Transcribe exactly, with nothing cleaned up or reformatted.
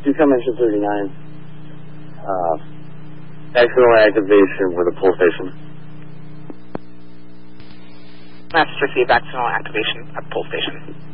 Decom engine thirty-nine. Uh, external activation with a pull station. That's received external activation at pull station.